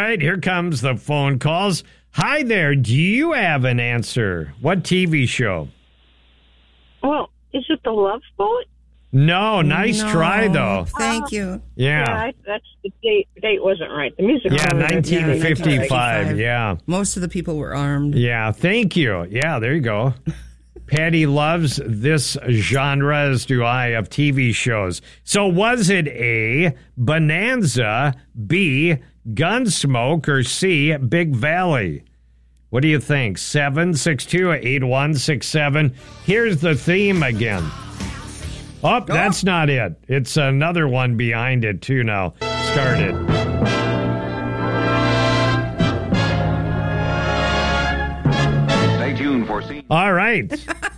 right, here comes the phone calls. Hi there. Do you have an answer? What TV show? Well, is it The Love Boat? No, nice try, though. Thank you. Yeah. That's the date wasn't right. The music. Yeah, 1955. Yeah. Most of the people were armed. Yeah, thank you. Yeah, there you go. Patty loves this genre, as do I, of TV shows. So was it A, Bonanza, B, Gunsmoke, or C, Big Valley? What do you think? 762-8167. Here's the theme again. Oh, that's not it. It's another one behind it, too, now. Started. Stay tuned for C. All right.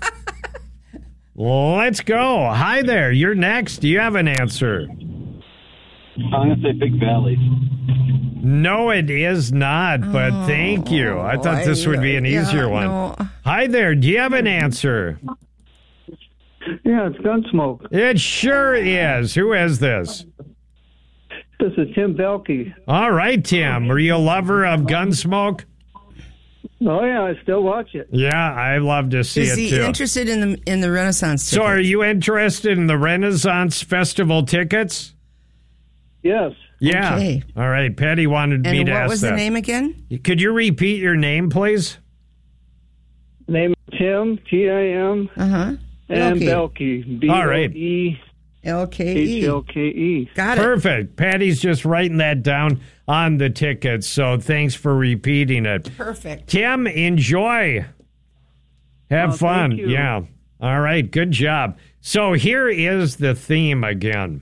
Let's go. Hi there. You're next. Do you have an answer? I'm going to say Big Valley. No, it is not, but thank you. I thought this would be an easier one. No. Hi there. Do you have an answer? Yeah, it's Gunsmoke. It sure is. Who is this? This is Tim Belkey. All right, Tim. Were you a lover of Gunsmoke? Oh, yeah, I still watch it. Yeah, I love to see Is it, he too. interested in the Renaissance So tickets? are you interested in the Renaissance Festival tickets? Yes. Yeah. Okay. All right. Patty wanted me And to what ask was that. the name again? Could you repeat your name, please? Name is Tim, T-I-M, Uh-huh. and Belkey. Belkey, All right. L-K-E. B-L-K-E. Got it. Perfect. Patty's just writing that down on the tickets, so thanks for repeating it. Perfect. Tim, enjoy. Have fun. thank you. Yeah. All right. Good job. So here is the theme again.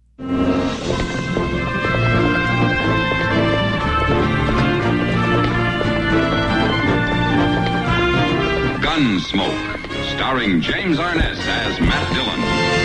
Gunsmoke, starring James Arness as Matt Dillon.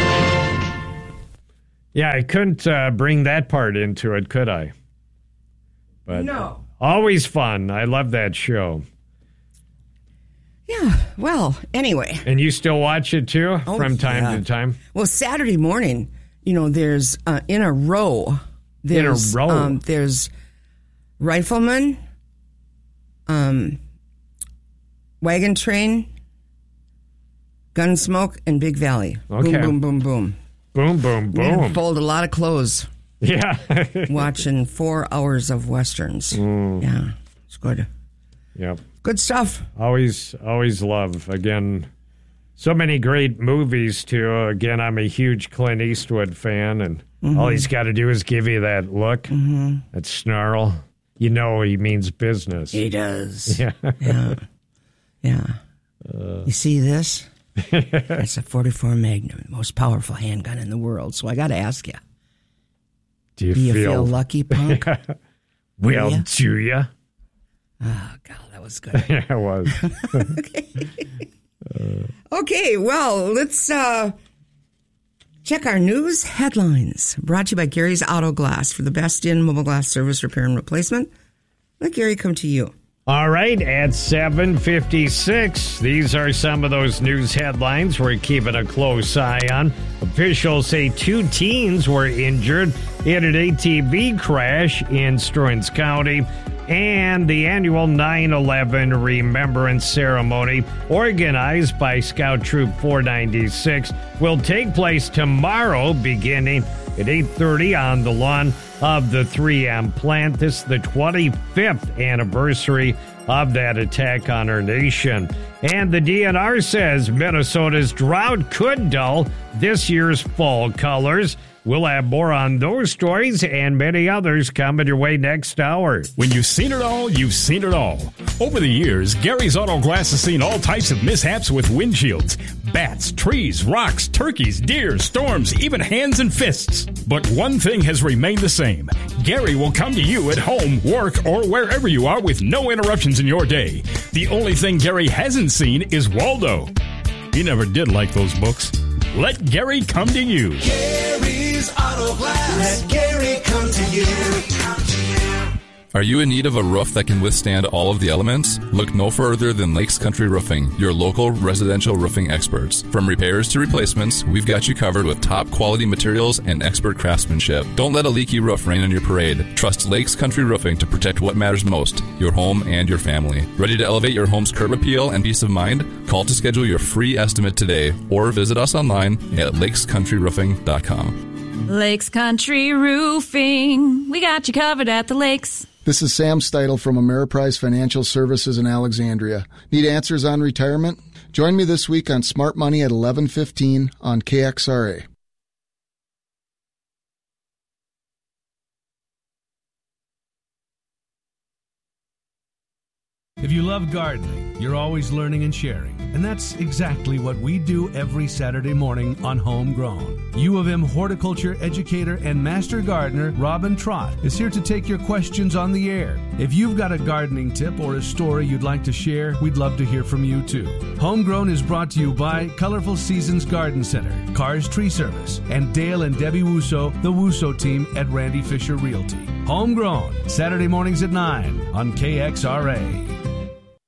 Yeah, I couldn't bring that part into it, could I? But No. always fun. I love that show. Yeah. Well, anyway. And you still watch it too from time yeah. to time? Well, Saturday morning, there's in a row. There's, there's Rifleman, Wagon Train, Gunsmoke, and Big Valley. Okay. Boom, boom, boom, boom. Boom, boom, We had to boom. fold a lot of clothes Yeah. watching 4 hours of Westerns. Yeah, it's good. Yep. Good stuff. Always love. Again, so many great movies, too. Again, I'm a huge Clint Eastwood fan, and all he's got to do is give you that look, that snarl. You know he means business. He does. Yeah. Yeah. You see this? It's a .44 Magnum, the most powerful handgun in the world. So I got to ask you, Do you do you feel feel lucky, punk? well, Yeah. do you? Oh, God, that was good. Yeah, it was. Okay, well, let's check our news headlines. Brought to you by Gary's Auto Glass for the best in mobile glass service, repair, and replacement. Let Gary come to you. All right, at 7:56, these are some of those news headlines we're keeping a close eye on. Officials say 2 teens were injured in an ATV crash in Struins County. And the annual 9/11 Remembrance Ceremony, organized by Scout Troop 496, will take place tomorrow beginning at 8:30 on the lawn of the 3M plant. This is the 25th anniversary of that attack on our nation. And the DNR says Minnesota's drought could dull this year's fall colors. We'll have more on those stories and many others coming your way next hour. When you've seen it all, you've seen it all. Over the years, Gary's Auto Glass has seen all types of mishaps with windshields. Bats, trees, rocks, turkeys, deer, storms, even hands and fists. But one thing has remained the same. Gary will come to you at home, work, or wherever you are with no interruptions in your day. The only thing Gary hasn't seen is Waldo. He never did like those books. Let Gary come to you. Gary's Auto Glass. Let Gary come to you. Are you in need of a roof that can withstand all of the elements? Look no further than Lakes Country Roofing, your local residential roofing experts. From repairs to replacements, we've got you covered with top quality materials and expert craftsmanship. Don't let a leaky roof rain on your parade. Trust Lakes Country Roofing to protect what matters most, your home and your family. Ready to elevate your home's curb appeal and peace of mind? Call to schedule your free estimate today or visit us online at lakescountryroofing.com. Lakes Country Roofing. We got you covered at the lakes. This is Sam Steitel from Ameriprise Financial Services in Alexandria. Need answers on retirement? Join me this week on Smart Money at 11:15 on KXRA. If you love gardening, you're always learning and sharing. And that's exactly what we do every Saturday morning on Homegrown. U of M horticulture educator and master gardener Robin Trott is here to take your questions on the air. If you've got a gardening tip or a story you'd like to share, we'd love to hear from you too. Homegrown is brought to you by Colorful Seasons Garden Center, Cars Tree Service, and Dale and Debbie Wusso, the Wusso team at Randy Fisher Realty. Homegrown, Saturday mornings at 9 on KXRA.